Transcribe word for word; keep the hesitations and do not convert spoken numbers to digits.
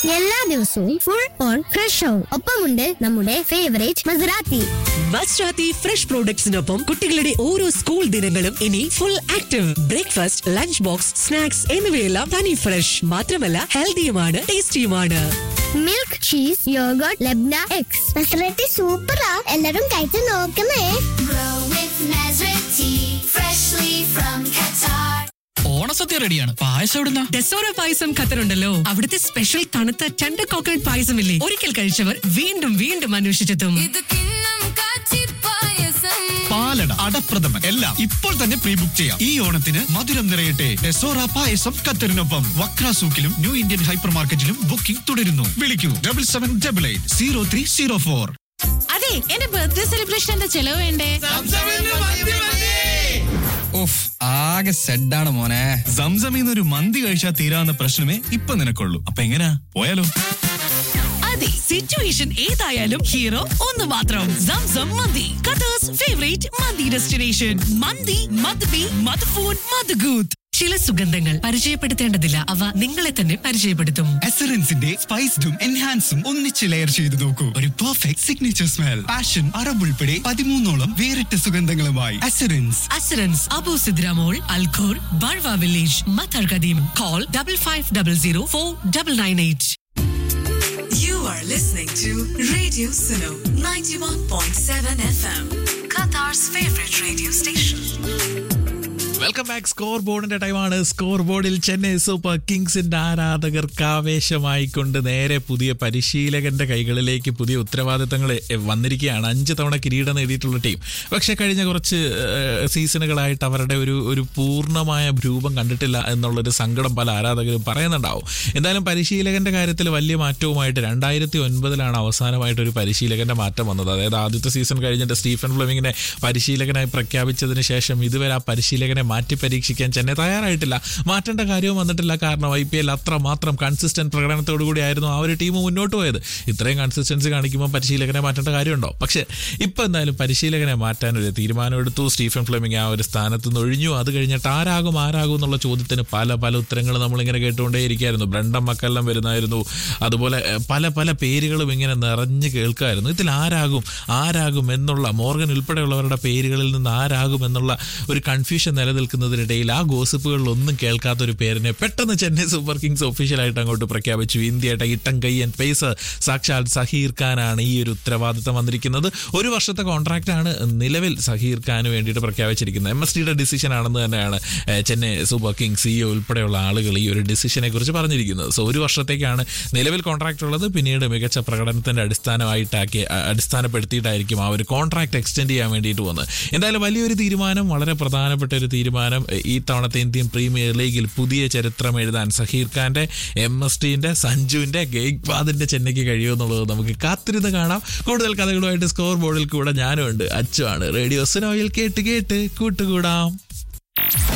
എല്ലാ ദിവസവും full on fresh ആവും. ഒപ്പമുണ്ട് നമ്മുടെ ഫേവറേറ്റ് മസറാത്തി. മസറാത്തി ഫ്രഷ് പ്രോഡക്ട്സിനൊപ്പം കുട്ടികളുടെ ഓരോ സ്കൂൾ ദിനങ്ങളും ഇനി full active. Breakfast, lunch box, snacks എന്നിവയെല്ലാം തനി ഫ്രഷ്. മാത്രമല്ല ഹെൽത്തിയുമാണ്, ടേസ്റ്റിയുമാണ്. Milk, cheese, yoghurt, labneh, eggs. മസറാത്തി സൂപ്പറാ, എല്ലാരും കഴിച്ചു നോക്കണേ. Grow with Nazareth tea, freshly from Qatar. ഓണസദ്യ റെഡിയാണ്. പായസം എവിടുന്ന? ഡെസോറ പായസം ഖത്തറുണ്ടല്ലോ. അവിടുത്തെ സ്പെഷ്യൽ തണുത്ത ചണ്ട കോക്കനട്ട് പായസമില്ലേ, ഒരിക്കൽ കഴിച്ചവർ വീണ്ടും വീണ്ടും അന്വേഷിച്ചെത്തും. ഇത് കിണ്ണം കാച്ചി പായസം. പാലട, അടപ്രഥമൻ എല്ലാം ഇപ്പോൾ തന്നെ പ്രീ ബുക്ക് ചെയ്യാം. ഈ ഓണത്തിന് മധുരം നിറയട്ടെ. ഡെസോറ പായസം ഖത്തറിനൊപ്പം വക്ര സൂക്കിലും ന്യൂ ഇന്ത്യൻ ഹൈപ്പർ മാർക്കറ്റിലും ബുക്കിംഗ് തുടരുന്നു. വിളിക്കൂ double seven double eight zero three zero four. അതെ, എന്റെ ബർത്ത്ഡേ സെലിബ്രേഷൻ എന്താ ചെലവ് വേണ്ടേ? ഉഫ്, ആകെ സെഡാണ് മോനെ. സംസമിന്ന് ഒരു മന്തി കഴിച്ചാൽ തീരാവുന്ന പ്രശ്നമേ ഇപ്പൊ നിനക്കുള്ളൂ. അപ്പൊ എങ്ങനാ, പോയാലോ? അതെ, സിറ്റുവേഷൻ ഏതായാലും ഹീറോ ഒന്ന് മാത്രം. സംസം മന്തി, ഖത്തർസ് ഫേവറേറ്റ് മന്തി ഡെസ്റ്റിനേഷൻ. മന്തി, മദ്ബി, മദ്ഫൂൺ, മദ്ഗൂത്ത്. ചില സുഗന്ധങ്ങൾ പരിചയപ്പെടുത്തേണ്ടതില്ല, അവ നിങ്ങളെ തന്നെ പരിചയപ്പെടുത്തും. എസറൻസിന്റെ സ്പൈസ്ഡും എൻഹാൻസും ഒന്നിച്ച് ലെയർ ചെയ്ത് നോക്കൂ. ഒരു perfect signature smell. Passion, Arab ഉൾപ്പെടെ പതിമൂന്നോളം വേറിട്ട സുഗന്ധങ്ങളുമായി എസറൻസ്. Assurance, Abu സിദ്രാമോൾ, Al Khor, Barwa village, Mattar കദീം. Call double five double zero four double nine eight. You are listening to Radio Suno ninety-one point seven F M, Qatar's favorite radio station. Welcome back. Score ബോർഡിന്റെ ടൈമാണ്. Score ബോർഡിൽ Chennai super കിങ്സിന്റെ ആരാധകർക്ക് ആവേശമായിക്കൊണ്ട് നേരെ പുതിയ പരിശീലകന്റെ കൈകളിലേക്ക് പുതിയ ഉത്തരവാദിത്തങ്ങൾ വന്നിരിക്കുകയാണ്. അഞ്ച് തവണ കിരീടം നേടിയിട്ടുള്ള ടീം. പക്ഷെ കഴിഞ്ഞ കുറച്ച് സീസണുകളായിട്ട് അവരുടെ ഒരു ഒരു പൂർണ്ണമായ രൂപം കണ്ടിട്ടില്ല എന്നുള്ളൊരു സങ്കടം പല ആരാധകരും പറയുന്നുണ്ടാവും. എന്തായാലും പരിശീലകന്റെ കാര്യത്തിൽ വലിയ മാറ്റവുമായിട്ട് രണ്ടായിരത്തി ഒൻപതിലാണ് അവസാനമായിട്ട് ഒരു പരിശീലകന്റെ മാറ്റം വന്നത്. അതായത് ആദ്യത്തെ സീസൺ കഴിഞ്ഞിട്ട് സ്റ്റീഫൻ ഫ്ലെമിങ്ങിനെ പരിശീലകനായി പ്രഖ്യാപിച്ചതിന് ശേഷം ഇതുവരെ ആ പരിശീലകനെ മാറ്റി പരീക്ഷിക്കാൻ ചെന്നൈ തയ്യാറായിട്ടില്ല. മാറ്റേണ്ട കാര്യവും വന്നിട്ടില്ല. കാരണം ഐ പി എൽ അത്രമാത്രം കൺസിസ്റ്റന്റ് പ്രകടനത്തോടു കൂടിയായിരുന്നു ആ ഒരു ടീം മുന്നോട്ട് പോയത്. ഇത്രയും കൺസിസ്റ്റൻസി കാണിക്കുമ്പോൾ പരിശീലകനെ മാറ്റേണ്ട കാര്യമുണ്ടോ? പക്ഷേ ഇപ്പം എന്തായാലും പരിശീലകനെ മാറ്റാൻ ഒരു തീരുമാനമെടുത്തു. സ്റ്റീഫൻ ഫ്ലെമിംഗ് ആ ഒരു സ്ഥാനത്ത് നിന്ന് ഒഴിഞ്ഞു. അത് കഴിഞ്ഞിട്ട് ആരാകും ആരാകും എന്നുള്ള ചോദ്യത്തിന് പല പല ഉത്തരങ്ങൾ നമ്മളിങ്ങനെ കേട്ടുകൊണ്ടേയിരിക്കുകയായിരുന്നു. ബ്രണ്ടൻ മക്കെല്ലാം വരുന്നായിരുന്നു. അതുപോലെ പല പല പേരുകളും ഇങ്ങനെ നിറഞ്ഞു കേൾക്കായിരുന്നു. ഇതിൽ ആരാകും ആരാകും എന്നുള്ള, മോർഗൻ ഉൾപ്പെടെയുള്ളവരുടെ പേരുകളിൽ നിന്ന് ആരാകും എന്നുള്ള ഒരു കൺഫ്യൂഷൻ നിലനിൽക്കുന്നതിനിടയിൽ ആ ഗോസിപ്പുകളിലൊന്നും കേൾക്കാത്തൊരു പേരിനെ പെട്ടെന്ന് ചെന്നൈ സൂപ്പർ കിങ്സ് ഒഫീഷ്യലായിട്ട് അങ്ങോട്ട് പ്രഖ്യാപിച്ചു. ഇന്ത്യയുടെ ഇട്ടം കയ്യൻ പേസർ സാക്ഷാൽ സഹീർ ഖാനാണ് ഈ ഒരു ഉത്തരവാദിത്തം വന്നിരിക്കുന്നത്. ഒരു വർഷത്തെ കോൺട്രാക്റ്റാണ് നിലവിൽ സഹീർ ഖാന് വേണ്ടിയിട്ട് പ്രഖ്യാപിച്ചിരിക്കുന്നത്. എം എസ് ഡിയുടെ ഡിസിഷൻ ആണെന്ന് തന്നെയാണ് ചെന്നൈ സൂപ്പർ കിങ്സ് സിഇഒ ഉൾപ്പെടെയുള്ള ആളുകൾ ഈ ഒരു ഡിസിഷനെ കുറിച്ച് പറഞ്ഞിരിക്കുന്നത്. സോ ഒരു വർഷത്തേക്കാണ് നിലവിൽ കോൺട്രാക്റ്റ് ഉള്ളത്. പിന്നീട് മികച്ച പ്രകടനത്തിന്റെ അടിസ്ഥാനമായിട്ടാക്കി അടിസ്ഥാനപ്പെടുത്തിയിട്ടായിരിക്കും ആ ഒരു കോൺട്രാക്ട് എക്സ്റ്റെൻഡ് ചെയ്യാൻ വേണ്ടിയിട്ട് പോകുന്നത്. എന്തായാലും വലിയൊരു തീരുമാനം, വളരെ പ്രധാനപ്പെട്ട ഒരു തീരുമാനം. ഈ തവണത്തെ ഇന്ത്യൻ പ്രീമിയർ ലീഗിൽ പുതിയ ചരിത്രം എഴുതാൻ സഹീർ ഖാന്റെ, എം എസ് ടിന്റെ, സഞ്ജുവിന്റെ, ഗെയ്ക്വാദിന്റെ ചെന്നൈക്ക് കഴിയുമെന്നുള്ളത് നമുക്ക് കാത്തിരുന്ന് കാണാം. കൂടുതൽ കഥകളുമായിട്ട് സ്കോർ ബോർഡിൽ കൂടെ ഞാനും ഉണ്ട്. അച്ചുവാണ്. റേഡിയോ സുനോയിൽ കേട്ട് കേട്ട് കൂട്ടുകൂടാം.